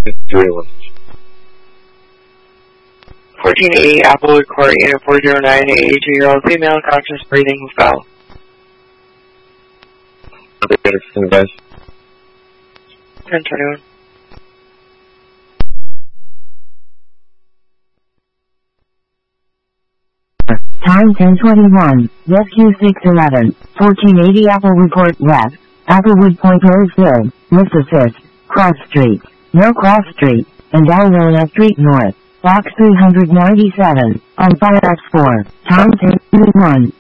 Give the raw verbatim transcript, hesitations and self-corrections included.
twenty-one. fourteen eighty Applewood Court, Unit four oh nine, eighty-two-year-old female, conscious breathing, who fell. Anderson, guys. ten twenty-one. Time ten twenty-one, Rescue six eleven, fourteen eighty Applewood Court West, Applewood Point Rose Hill, Lift Assist, Cross Street, No Cross Street, and Alvona Street North, Box three ninety-seven, on fire at four, Time ten twenty-one.